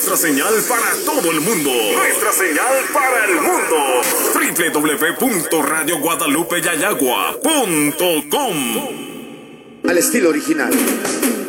Nuestra señal para todo el mundo. Nuestra señal para el mundo. www.radioguadalupeyayagua.com. Al estilo original.